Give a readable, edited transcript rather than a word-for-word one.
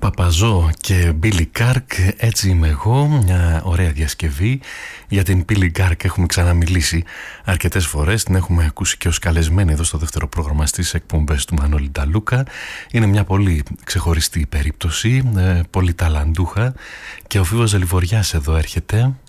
Παπαζό και Billy Kark, έτσι είμαι εγώ, μια ωραία διασκευή. Για την Billy Kark έχουμε ξαναμιλήσει αρκετές φορές, την έχουμε ακούσει και ως καλεσμένη εδώ στο δεύτερο πρόγραμμα στις εκπομπές του Μανώλη Νταλούκα. Είναι μια πολύ ξεχωριστή περίπτωση, πολύ ταλαντούχα, και ο Φίβος Ζελιβοριάς εδώ έρχεται